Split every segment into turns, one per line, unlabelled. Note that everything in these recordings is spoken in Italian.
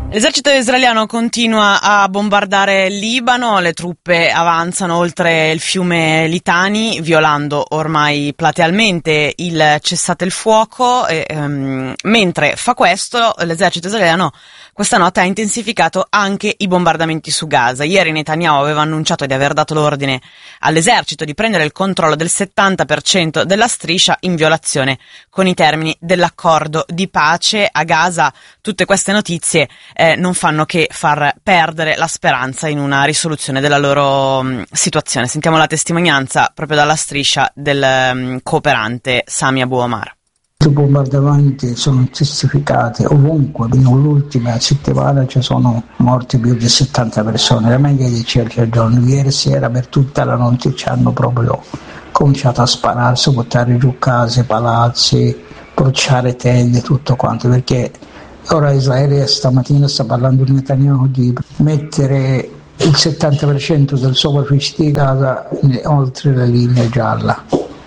L'esercito israeliano continua a bombardare il Libano, le truppe avanzano oltre il fiume Litani, violando ormai platealmente il cessate il fuoco, mentre fa questo l'esercito israeliano questa notte ha intensificato anche i bombardamenti su Gaza. Ieri Netanyahu aveva annunciato di aver dato l'ordine all'esercito di prendere il controllo del 70% della striscia in violazione con i termini dell'accordo di pace. A Gaza tutte queste notizie non fanno che far perdere la speranza in una risoluzione della loro situazione. Sentiamo la testimonianza proprio dalla striscia del cooperante Sami Abu Omar.
I bombardamenti sono intensificati ovunque, nell'ultima settimana ci sono morti più di 70 persone, la media di circa al giorno. Ieri sera per tutta la notte ci hanno proprio cominciato a sparare, a buttare giù case, palazzi, bruciare tende, tutto quanto, perché ora Israele stamattina sta parlando di Netanyahu di mettere il 70% del superficie di Gaza oltre la linea gialla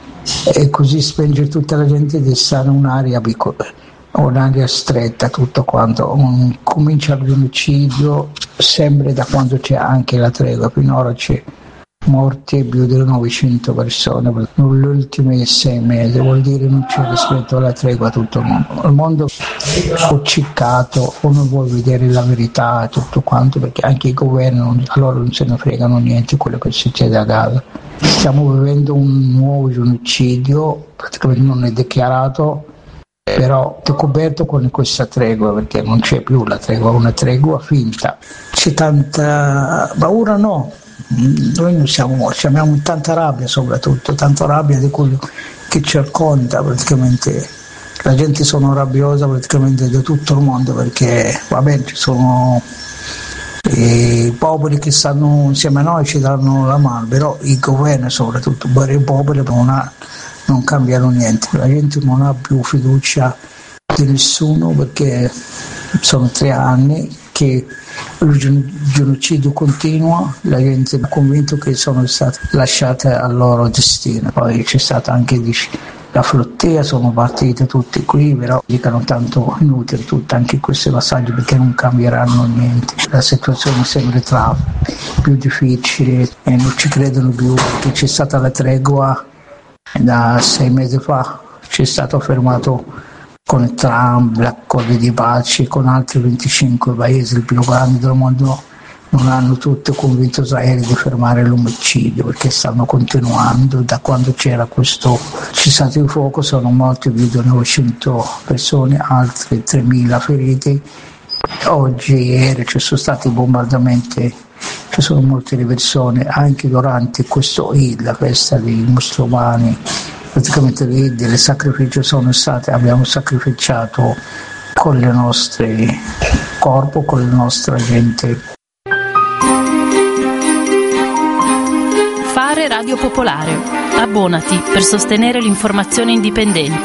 e così spingere tutta la gente di stare in un'area piccola, un'area stretta, tutto quanto. Comincia il genocidio sempre da quando c'è anche la tregua, finora c'è morti più di 900 persone negli ultimi 6 mesi, vuol dire non c'è rispetto alla tregua a tutto il mondo è acciccato, uno vuole vedere la verità tutto quanto, perché anche i governi loro non se ne fregano niente di quello che succede a Gaza. Stiamo vivendo un nuovo genocidio, praticamente non è dichiarato, però è coperto con questa tregua, perché non c'è più la tregua, è una tregua finta. C'è tanta paura, no? Noi abbiamo tanta rabbia, soprattutto tanta rabbia di quello che ci racconta, praticamente la gente sono rabbiosa praticamente da tutto il mondo, perché va bene, ci sono i popoli che stanno insieme a noi, ci danno la mano, però i governi soprattutto, i popoli non cambiano niente, la gente non ha più fiducia di nessuno, perché sono 3 anni che il genocidio continua, la gente è convinta che sono state lasciate al loro destino. Poi c'è stata anche la flottia, sono partite tutti qui, però dicono tanto inutile tutto, anche questi passaggi, perché non cambieranno niente. La situazione sembra più difficile e non ci credono più, perché c'è stata la tregua da 6 mesi fa, c'è stato fermato con Trump, l'accordo di pace con altri 25 paesi, il più grande del mondo, non hanno tutti convinto Israele di fermare l'omicidio, perché stanno continuando. Da quando c'era questo cessate il fuoco sono morti più di 900 persone, altri 3.000 feriti. Oggi, ieri ci sono stati bombardamenti, ci sono molte persone anche durante questo Eid, la festa dei musulmani. Praticamente il sacrificio abbiamo sacrificato con le nostre corpo, con la nostra gente.
Fare Radio Popolare. Abbonati per sostenere l'informazione indipendente.